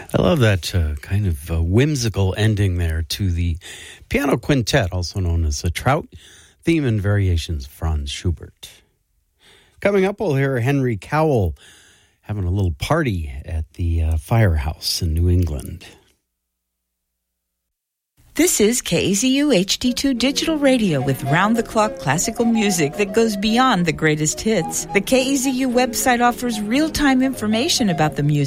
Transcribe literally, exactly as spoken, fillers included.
I love that uh, kind of uh, whimsical ending there to the piano quintet, also known as the Trout Theme and Variations, Franz Schubert. Coming up, we'll hear Henry Cowell having a little party at the uh, firehouse in New England. This is K A Z U H D two Digital Radio with round-the-clock classical music that goes beyond the greatest hits. The K A Z U website offers real-time information about the music